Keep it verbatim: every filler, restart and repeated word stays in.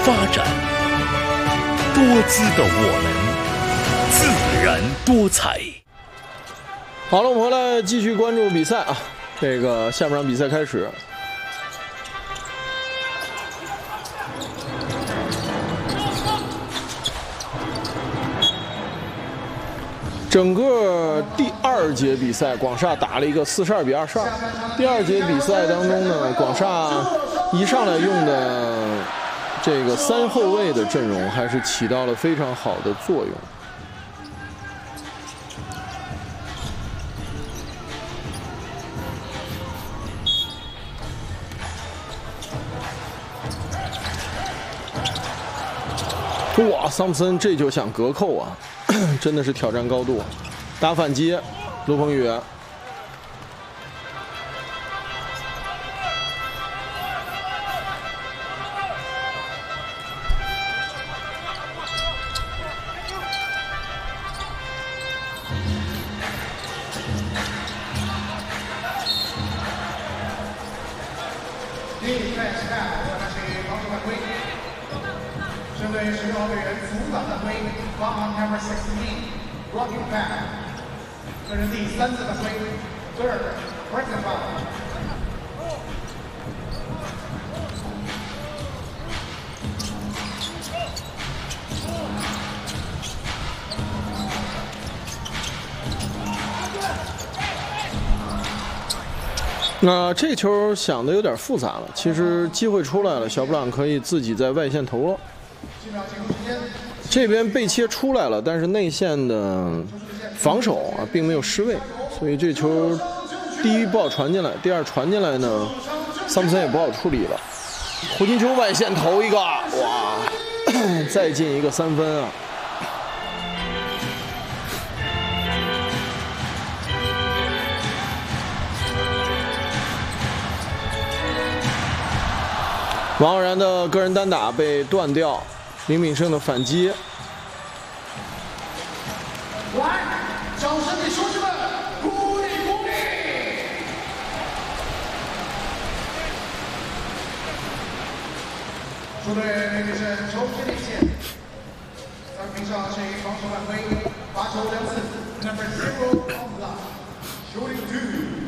发展，多姿的我们，自然多彩。 好了，我们回来继续关注比赛啊。这个下半场比赛开始，整个第二节比赛，广厦打了一个四十二比二十二。第二节比赛当中呢，广厦一上来用的这个三后卫的阵容还是起到了非常好的作用。哇，桑普森这就想隔扣啊，真的是挑战高度。打反击，罗鹏宇。 针对十六号队员阻挡犯规 ，block on number sixteen, blocking foul， 这是第三次犯规 ，third breaking foul。 那这球想的有点复杂了，其实机会出来了，小布朗可以自己在外线投了。这边被切出来了，但是内线的防守啊并没有失位，所以这球第一不好传进来，第二传进来呢，桑普森也不好处理了。胡金秋外线投一个，哇，再进一个三分啊！王浩然的个人单打被断掉，林炳胜的反击。 来，掌声给兄弟们鼓励鼓励！球队林炳胜重新领先，在屏上是一防守犯规，罚球两次 ，number zero on block，shooting two。